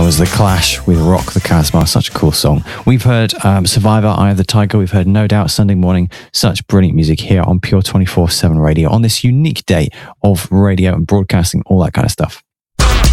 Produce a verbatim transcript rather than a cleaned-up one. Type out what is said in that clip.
was The Clash with Rock the Casbah. Such a cool song. We've heard um, Survivor, Eye of the Tiger. We've heard No Doubt, Sunday Morning. Such brilliant music here on Pure twenty-four seven Radio on this unique day of radio and broadcasting, all that kind of stuff.